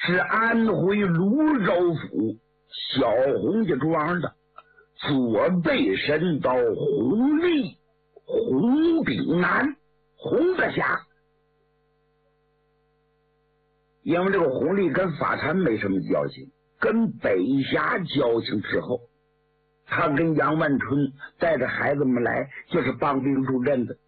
是安徽泸州府小洪家庄的左背神刀洪立、洪炳南、洪大侠。因为这个洪立跟法禅没什么交情，跟北侠交情之后，他跟杨万春带着孩子们来，就是帮兵助阵的。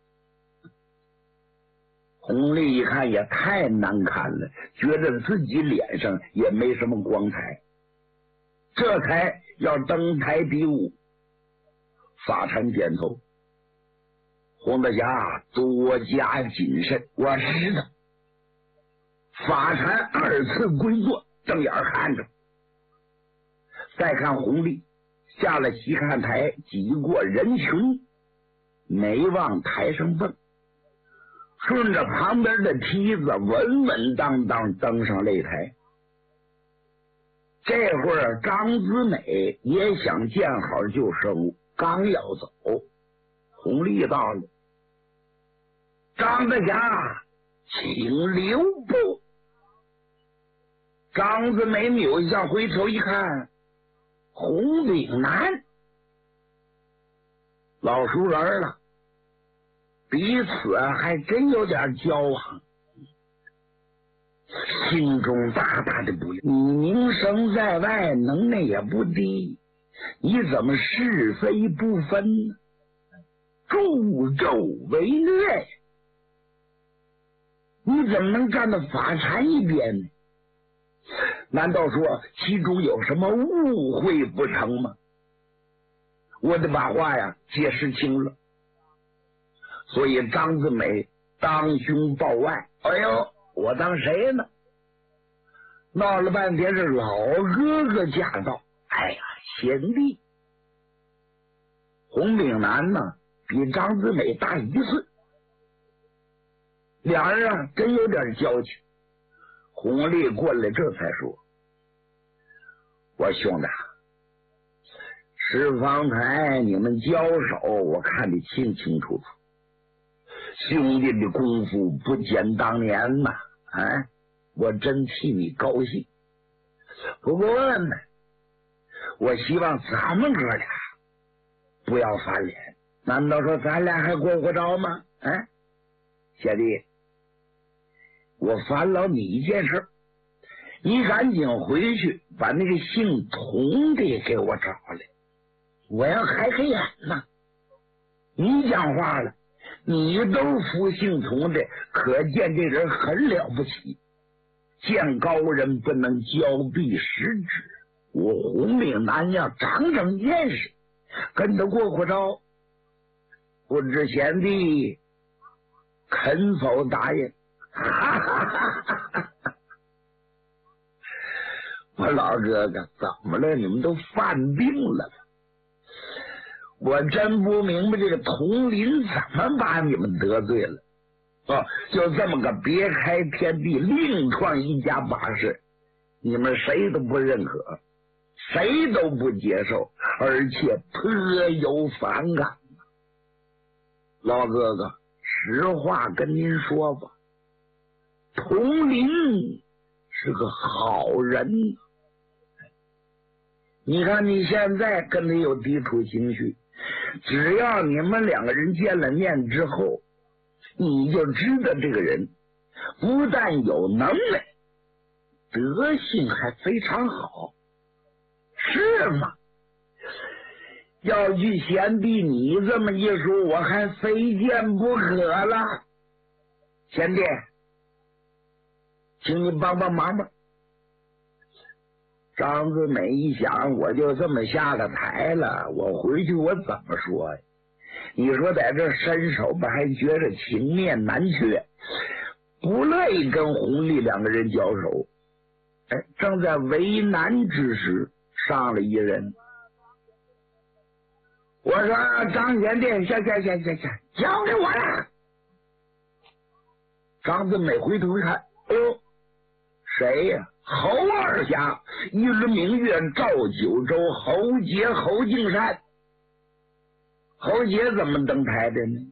洪立一看也太难看了，觉得自己脸上也没什么光彩，这才要登台比武。法禅点头，洪大侠多加谨慎，我知道。法禅二次归坐，瞪眼看着。再看洪立下了西看台，挤过人群，没往台上蹦，顺着旁边的梯子稳稳当当登上擂台。这会儿张子美也想见好救生，刚要走，洪立到了。张大侠，请留步。张子美扭下回头一看，洪炳南，老熟人了，彼此还真有点交往，心中大大的不悦。你名声在外，能耐也不低，你怎么是非不分呢？助纣为虐，你怎么能站到法禅一边呢？难道说其中有什么误会不成吗？我得把话呀解释清了。所以张子美当胸抱外，哎呦，我当谁呢？闹了半天是老哥哥驾到。哎呀，贤弟。洪炳南呢比张子美大1岁，俩人啊真有点交情。洪立过来这才说，我兄弟，是方才你们交手我看得清清楚楚，兄弟的功夫不减当年呐，我真替你高兴。不过呢，我希望咱们哥俩不要翻脸，难道说咱俩还过不着吗？贤弟，我烦劳你一件事，你赶紧回去把那个姓童的给我找来，我要开开眼呢。你讲话了，你都服姓童的，可见这人很了不起。见高人不能交臂食指，我洪炳南要长长见识，跟他过招，不知贤弟肯否答应？我老哥哥，怎么了？你们都犯病了？我真不明白这个佟林怎么把你们得罪了。就这么个别开天地，另创一家把式，你们谁都不认可，谁都不接受，而且颇有反感。老哥哥，实话跟您说吧，佟林是个好人。你看你现在跟他有抵触情绪，只要你们两个人见了面之后，你就知道这个人不但有能耐，德性还非常好，是吗？要据贤弟你这么一说，我还非见不可了。贤弟，请你帮帮忙吧。张子美一想，我就这么下了台了，我回去我怎么说呀？你说在这伸手吧，还觉着情面难却，不乐意跟洪立两个人交手。正在为难之时，上了一人。我说张贤弟，下，交给我了。张子美回头一看，哎呦，谁呀？侯二侠，一轮明月照九州，侯杰侯敬善。侯杰怎么登台的呢？